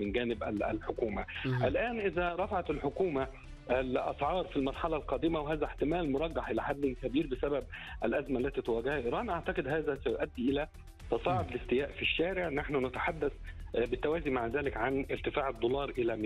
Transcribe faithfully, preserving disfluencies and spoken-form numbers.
من جانب الحكومة. الآن إذا رفعت الحكومة الأسعار في المرحلة القادمة، وهذا احتمال مرجح إلى حد كبير بسبب الأزمة التي تواجهها إيران، أعتقد هذا سيؤدي إلى تصاعد الاستياء في الشارع. نحن نتحدث بالتوازي مع ذلك عن ارتفاع الدولار إلى